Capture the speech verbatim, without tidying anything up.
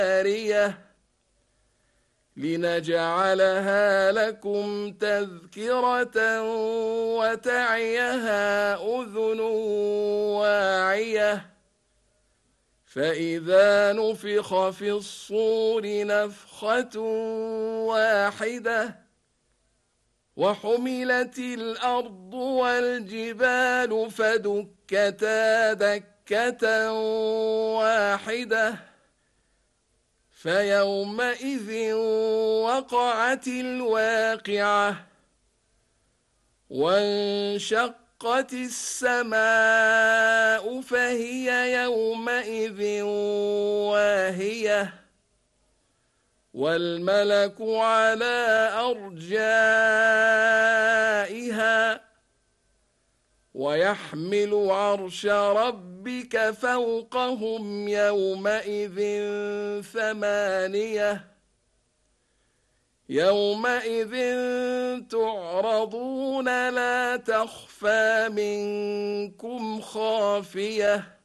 جارية لنجعلها لكم تذكرة وتعيها أذن واعية فإذا نفخ في الصور نفخة واحدة وحملت الأرض والجبال فدكتا دكة واحدة فيومئذ وقعت الواقعة وانشقت السماء فهي يومئذ واهية والملك على أرجائها ويحمل عرش ربك فوقهم يومئذ ثمانية يومئذ تعرضون لا تخفى منكم خافية